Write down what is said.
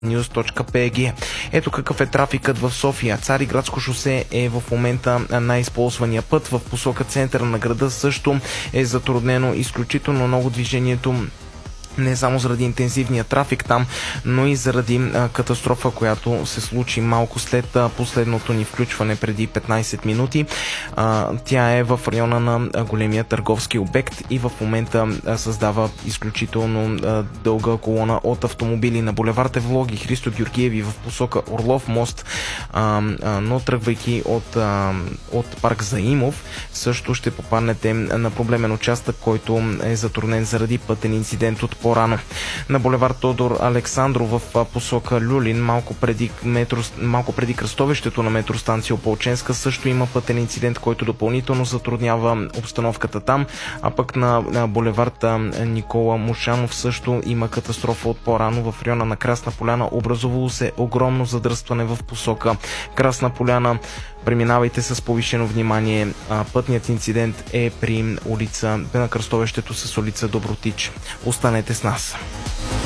News.bg. Ето какъв е трафикът в София. Цариградско шосе е в момента най-използвания път. В посока центъра на града също е затруднено изключително много движението. Не само заради интензивния трафик там, но и заради катастрофа, която се случи малко след последното ни включване преди 15 минути. Тя е в района на големия търговски обект и в момента създава изключително дълга колона от автомобили на булевард Евлоги, Христо Георгиеви в посока Орлов мост, но тръгвайки от парк Заимов, също ще попаднете на проблемен участък, който е затруднен заради пътен инцидент от по-рано. На булевард Тодор Александров в посока Люлин, малко преди кръстовището на метростанция Опалченска, също има пътен инцидент, който допълнително затруднява обстановката там, а пък на булевард Никола Мушанов също има катастрофа от по-рано в района на Красна поляна. Образувало се огромно задръстване в посока Красна поляна. Преминавайте с повишено внимание. Пътният инцидент е при улица на кръстовището с улица Добротич. Останете с нас.